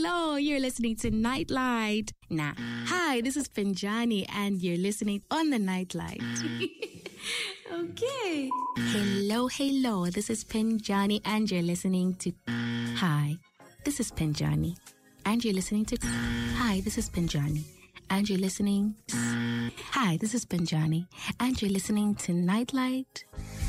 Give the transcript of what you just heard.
hello. You're listening to Nightlight. Nah, hi, this is Penjani, and you're listening on the Nightlight. Okay. Hello. This is Penjani, and you're listening to. Hi, this is Penjani, and you're listening to. Hi, this is Penjani, and you're listening. Hi, this is Penjani, and you're listening to Nightlight.